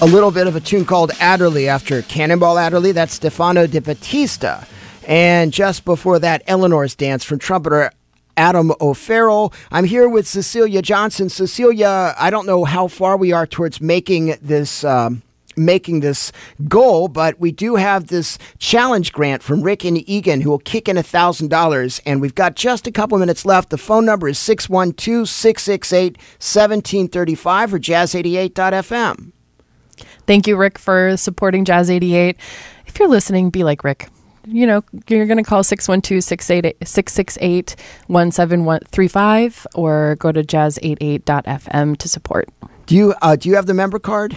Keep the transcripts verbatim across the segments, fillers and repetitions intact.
a little bit of a tune called Adderley after Cannonball Adderley. That's Stefano Di Battista. And just before that, Eleanor's Dance from trumpeter Adam O'Farrell. I'm here with Cecilia Johnson. Cecilia, I don't know how far we are towards making this um, making this goal, but we do have this challenge grant from Rick and Egan who will kick in one thousand dollars, and we've got just a couple minutes left. The phone number is six one two, six six eight, one seven three five or jazz eighty-eight dot f m. Thank you, Rick, for supporting Jazz eighty-eight. If you're listening, be like Rick. You know, you're going to call six one two, six six eight, one seven three five or go to jazz eighty-eight dot f m to support. Do you uh, do you have the member card?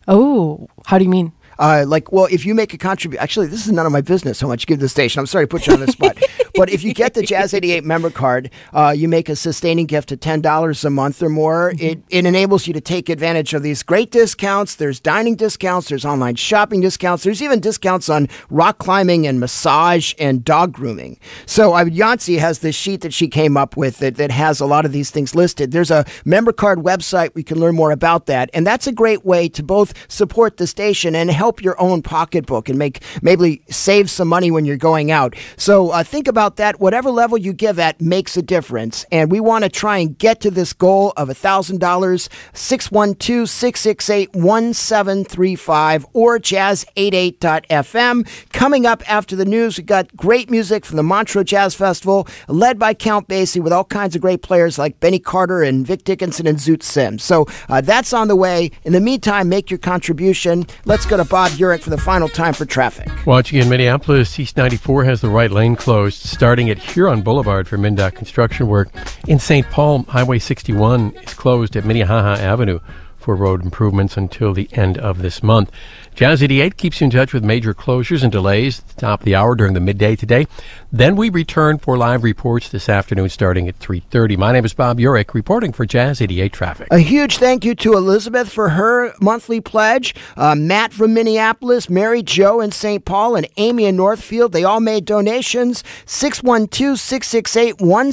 Oh, how do you mean? Uh, like, well, if you make a contribution, actually, this is none of my business how much you give to the station. I'm sorry to put you on the spot. But if you get the Jazz eighty-eight member card, uh, you make a sustaining gift of ten dollars a month or more. Mm-hmm. It, it enables you to take advantage of these great discounts. There's dining discounts. There's online shopping discounts. There's even discounts on rock climbing and massage and dog grooming. So uh, Yancy has this sheet that she came up with that, that has a lot of these things listed. There's a member card website. We can learn more about that. And that's a great way to both support the station and help your own pocketbook and make maybe save some money when you're going out. So uh, think about that. Whatever level you give at makes a difference. And we want to try and get to this goal of one thousand dollars. six one two, six six eight, one seven three five or jazz eighty-eight dot f m. Coming up after the news, we've got great music from the Montreux Jazz Festival, led by Count Basie, with all kinds of great players like Benny Carter and Vic Dickinson and Zoot Sims. So uh, that's on the way. In the meantime, make your contribution. Let's go to Bob Urich for the final time for traffic. Watching in Minneapolis, East ninety-four has the right lane closed, starting at Huron Boulevard for MnDOT construction work. In Saint Paul, Highway sixty-one is closed at Minnehaha Avenue for road improvements until the end of this month. Jazz eighty-eight keeps you in touch with major closures and delays at the top of the hour during the midday today. Then we return for live reports this afternoon starting at three thirty. My name is Bob Urich, reporting for Jazz eighty-eight Traffic. A huge thank you to Elizabeth for her monthly pledge, uh, Matt from Minneapolis, Mary Jo in Saint Paul, and Amy in Northfield. They all made donations. six one two, six six eight, one